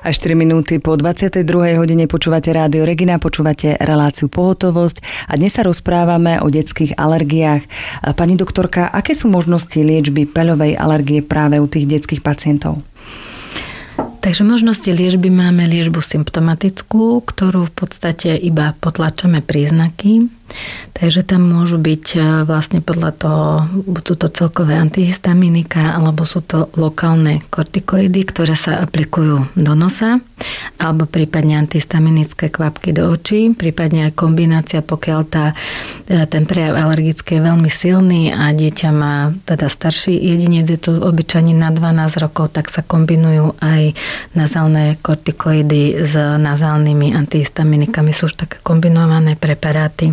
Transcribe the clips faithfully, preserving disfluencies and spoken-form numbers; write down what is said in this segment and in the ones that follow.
A štyri minúty po dvadsiatej druhej hodine počúvate Rádio Regina, počúvate reláciu Pohotovosť a dnes sa rozprávame o detských alergiách. Pani doktorka, aké sú možnosti liečby peľovej alergie práve u tých detských pacientov? Takže možnosti liečby máme liečbu symptomatickú, ktorú v podstate iba potlačame príznaky. Takže tam môžu byť vlastne podľa toho, buď sú to celkové antihistaminika, alebo sú to lokálne kortikoidy, ktoré sa aplikujú do nosa, alebo prípadne antihistaminické kvapky do očí, prípadne aj kombinácia, pokiaľ tá, ten prejav alergický je veľmi silný a dieťa má, teda starší jedinec, je to obyčajne na dvanásť rokov, tak sa kombinujú aj nazálne kortikoidy s nazálnymi antihistaminikami, sú už také kombinované preparáty.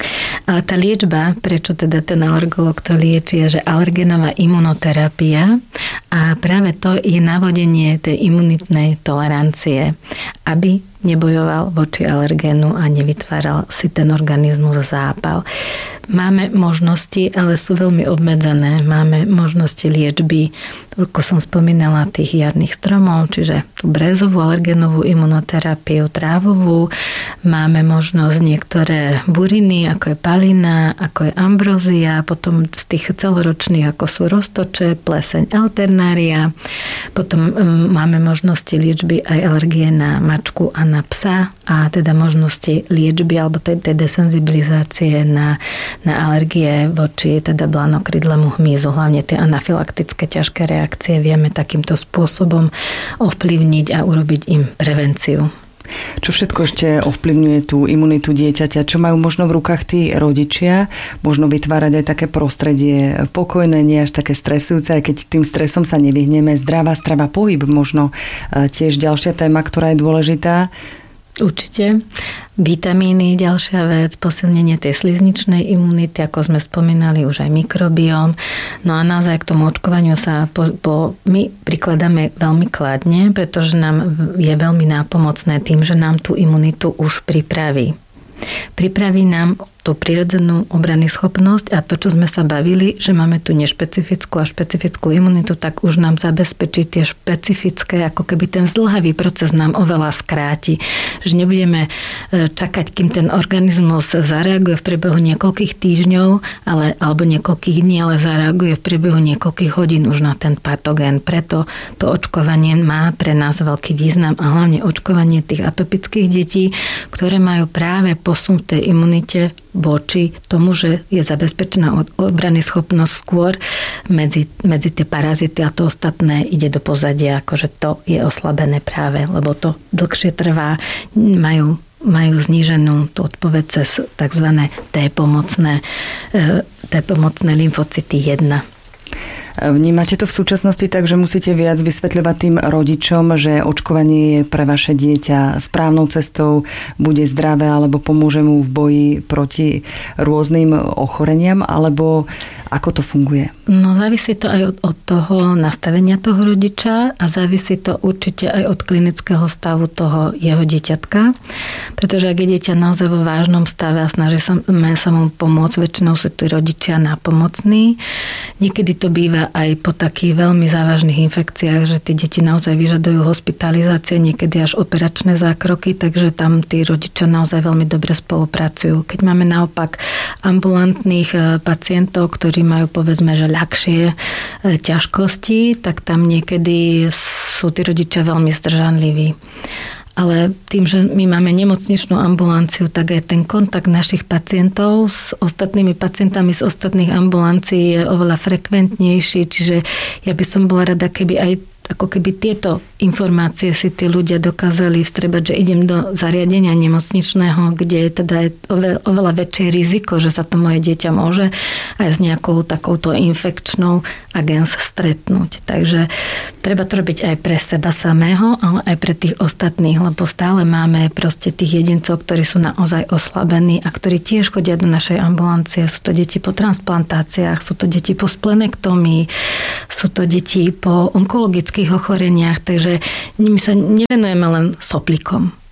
A tá liečba, prečo teda ten alergolog to lieči, je, že alergenová imunoterapia a práve to je navodenie tej imunitnej tolerancie, aby nebojoval voči alergénu a nevytváral si ten organizmus zápal. Máme možnosti, ale sú veľmi obmedzené. Máme možnosti liečby, ako som spomínala, tých jarných stromov, čiže tú brézovú alergénovú imunoterapiu, trávovú. Máme možnosť niektoré buriny, ako je palina, ako je ambrozia, potom z tých celoročných, ako sú roztoče, pleseň, alternária. Potom máme možnosti liečby aj alergie na mačku a na psa a teda možnosti liečby alebo tej, tej desenzibilizácie na, na alergie voči teda blanokrídlemu hmyzu, hlavne tie anafylaktické ťažké reakcie vieme takýmto spôsobom ovplyvniť a urobiť im prevenciu. Čo všetko ešte ovplyvňuje tú imunitu dieťaťa? Čo majú možno v rukách tí rodičia? Možno vytvárať aj také prostredie pokojné, nie až také stresujúce, aj keď tým stresom sa nevyhneme. Zdravá strava, pohyb možno tiež ďalšia téma, ktorá je dôležitá. Určite. Vitamíny, ďalšia vec, posilnenie tej slizničnej imunity, ako sme spomínali, už aj mikrobióm. No a naozaj k tomu očkovaniu sa po, po, my prikladáme veľmi kladne, pretože nám je veľmi nápomocné tým, že nám tú imunitu už pripraví. Pripraví nám tú prirodzenú obranyschopnosť a to, čo sme sa bavili, že máme tu nešpecifickú a špecifickú imunitu, tak už nám zabezpečí tie špecifické, ako keby ten zdĺhavý proces nám oveľa skráti. Že nebudeme čakať, kým ten organizmus zareaguje v priebehu niekoľkých týždňov ale, alebo niekoľkých dní, ale zareaguje v priebehu niekoľkých hodín už na ten patogén. Preto to očkovanie má pre nás veľký význam a hlavne očkovanie tých atopických detí, ktoré majú práve posun v tej imunite voči tomu, že je zabezpečená obranyschopnosť skôr medzi, medzi tie parazity a to ostatné ide do pozadia, akože to je oslabené práve, lebo to dlhšie trvá, majú majú zníženú tú odpoveď cez tzv. T-pomocné, T-pomocné lymfocyty jedna. Vnímate to v súčasnosti tak, že musíte viac vysvetľovať tým rodičom, že očkovanie je pre vaše dieťa správnou cestou, bude zdravé alebo pomôže mu v boji proti rôznym ochoreniam, alebo ako to funguje? No závisí to aj od, od toho nastavenia toho rodiča a závisí to určite aj od klinického stavu toho jeho dieťatka, pretože ak je dieťa naozaj vo vážnom stave a snaží sa, sa mu pomôcť, väčšinou sú tí rodičia nápomocní. Niekedy to býva aj po takých veľmi závažných infekciách, že tí deti naozaj vyžadujú hospitalizácie, niekedy až operačné zákroky, takže tam tí rodičia naozaj veľmi dobre spolupracujú. Keď máme naopak ambulantných pacientov, ktorí majú povedzme, že ľahšie ťažkosti, tak tam niekedy sú tí rodičia veľmi zdržanliví. Ale tým, že my máme nemocničnú ambulanciu, tak aj ten kontakt našich pacientov s ostatnými pacientami z ostatných ambulancií je oveľa frekventnejší, čiže ja by som bola rada, keby aj ako keby tieto informácie si tí ľudia dokázali vstrebať, že idem do zariadenia nemocničného, kde je teda oveľa, oveľa väčšie riziko, že sa to moje dieťa môže aj s nejakou takouto infekčnou agens stretnúť. Takže treba to robiť aj pre seba samého, ale aj pre tých ostatných, lebo stále máme proste tých jedincov, ktorí sú naozaj oslabení a ktorí tiež chodia do našej ambulancie. Sú to deti po transplantáciách, sú to deti po splenektomii, sú to deti po onkologických ochoreniach, takže my sa nevenujeme len soplikom.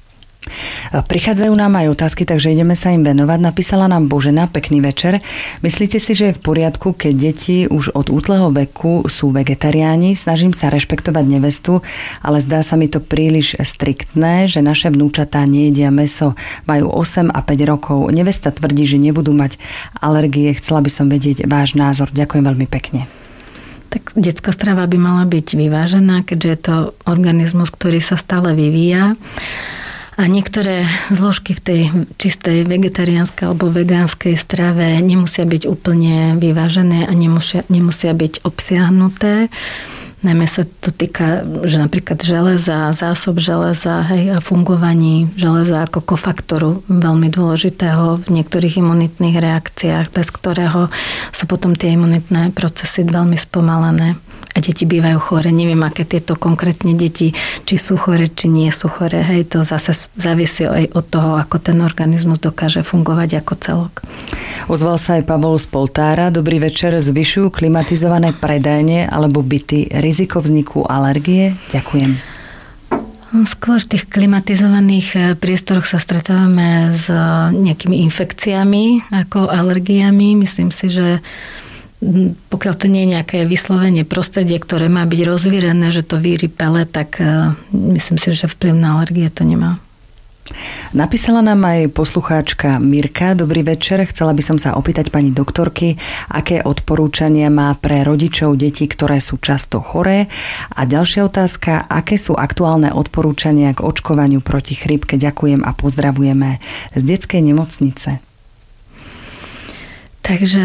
Prichádzajú nám aj otázky, takže ideme sa im venovať. Napísala nám Božena, pekný večer. Myslíte si, že je v poriadku, keď deti už od útleho veku sú vegetariáni? Snažím sa rešpektovať nevestu, ale zdá sa mi to príliš striktné, že naše vnúčatá nejedia mäso. Majú osem a päť rokov. Nevesta tvrdí, že nebudú mať alergie. Chcela by som vedieť váš názor. Ďakujem veľmi pekne. Tak detská strava by mala byť vyvážená, keďže je to organizmus, ktorý sa stále vyvíja. A niektoré zložky v tej čistej vegetariánskej alebo vegánskej strave nemusia byť úplne vyvážené a nemusia, nemusia byť obsiahnuté. Najmä sa to týka, že napríklad železa, zásob železa, hej, a fungovaní železa ako kofaktoru, veľmi dôležitého v niektorých imunitných reakciách, bez ktorého sú potom tie imunitné procesy veľmi spomalené. A deti bývajú chore. Neviem, aké tieto konkrétne deti, či sú chore, či nie sú chore. Hej, to zase závisí aj od toho, ako ten organizmus dokáže fungovať ako celok. Ozval sa aj Pavol z Poltára. Dobrý večer. Zvyšujú klimatizované predajne alebo byty riziko vzniku alergie? Ďakujem. Skôr v tých klimatizovaných priestoroch sa stretávame s nejakými infekciami ako alergiami. Myslím si, že pokiaľ to nie je nejaké vyslovene prostredie, ktoré má byť rozvírené, že to víri pele, tak myslím si, že vplyv na alergie to nemá. Napísala nám aj poslucháčka Mirka. Dobrý večer. Chcela by som sa opýtať pani doktorky, aké odporúčania má pre rodičov detí, ktoré sú často choré. A ďalšia otázka, aké sú aktuálne odporúčania k očkovaniu proti chrípke. Ďakujem a pozdravujeme z detskej nemocnice. Takže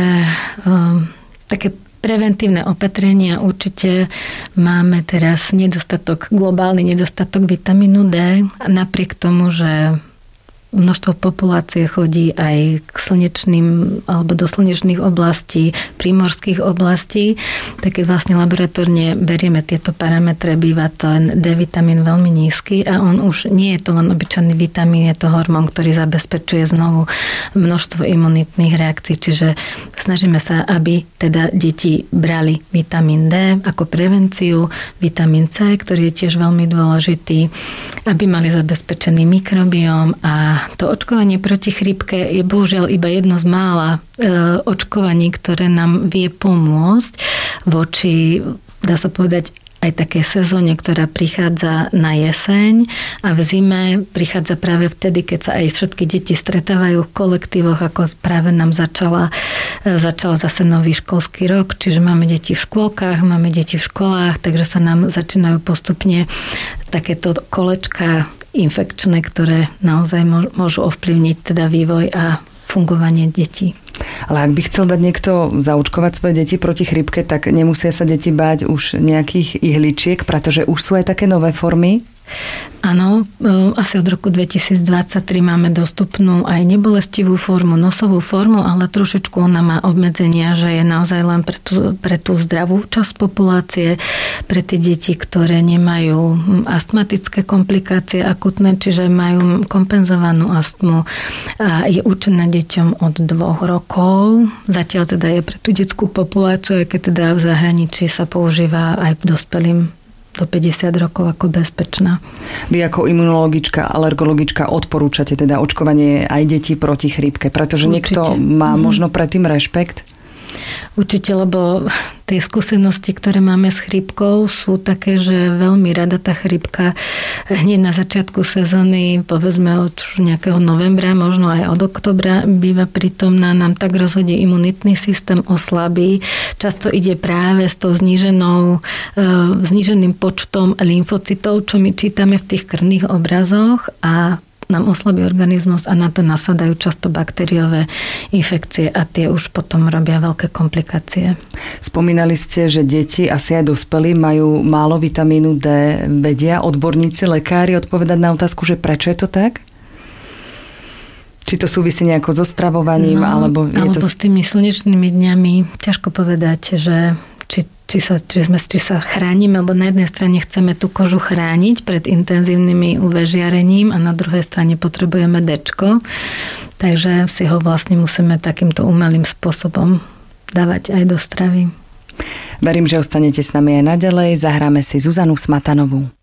um, také preventívne opatrenia určite máme teraz nedostatok, globálny nedostatok vitamínu D, napriek tomu, že množstvo populácie chodí aj k slnečným alebo do slnečných oblastí, prímorských oblastí, tak keď vlastne laboratórne berieme tieto parametre, býva ten D-vitamín veľmi nízky a on už nie je to len obyčajný vitamín, je to hormón, ktorý zabezpečuje znovu množstvo imunitných reakcií, čiže snažíme sa, aby teda deti brali vitamín D ako prevenciu, vitamín C, ktorý je tiež veľmi dôležitý, aby mali zabezpečený mikrobióm a to očkovanie proti chrípke je bohužiaľ iba jedno z mála e, očkovaní, ktoré nám vie pomôcť voči, dá sa povedať, aj také sezóne, ktorá prichádza na jeseň a v zime prichádza práve vtedy, keď sa aj všetky deti stretávajú v kolektívoch, ako práve nám začala, začal zase nový školský rok, čiže máme deti v škôlkach, máme deti v školách, takže sa nám začínajú postupne takéto kolečka infekčné, ktoré naozaj môžu ovplyvniť teda vývoj a fungovanie detí. Ale ak by chcel dať niekto zaočkovať svoje deti proti chrípke, tak nemusia sa deti báť už nejakých ihličiek, pretože už sú aj také nové formy? Áno, asi od roku dvetisícdvadsaťtri máme dostupnú aj nebolestivú formu, nosovú formu, ale trošičku ona má obmedzenia, že je naozaj len pre tú, pre tú zdravú časť populácie, pre tie deti, ktoré nemajú astmatické komplikácie akutné, čiže majú kompenzovanú astmu a je určená deťom od dvoch rokov. Zatiaľ teda je pre tú detskú populáciu, aj keď teda v zahraničí sa používa aj dospelým do päťdesiat rokov ako bezpečná. Vy ako imunologička, alergologička odporúčate teda očkovanie aj detí proti chrípke, pretože Určite. Niekto má možno predtým rešpekt? Určite, lebo tie skúsenosti, ktoré máme s chrípkou, sú také, že veľmi rada tá chrípka hneď na začiatku sezóny, povedzme od nejakého novembra, možno aj od oktobra, býva prítomná, nám tak rozhodí imunitný systém, oslabí. Často ide práve s tou zníženou, zníženým počtom lymfocytov, čo my čítame v tých krvných obrazoch a nám oslabí organizmus a na to nasadajú často baktériové infekcie a tie už potom robia veľké komplikácie. Spomínali ste, že deti, asi aj dospelí, majú málo vitamínu D. Vedia odborníci, lekári odpovedať na otázku, že prečo je to tak? Či to súvisí nejako so stravovaním? No, alebo je alebo to... s tými slnečnými dňami. Ťažko povedať, že či Či sa, či, sme, či sa chránime, lebo na jednej strane chceme tú kožu chrániť pred intenzívnymi ú vé žiarením a na druhej strane potrebujeme Dčko. Takže si ho vlastne musíme takýmto umelým spôsobom dávať aj do stravy. Verím, že ostanete s nami aj naďalej. Zahráme si Zuzanu Smatanovú.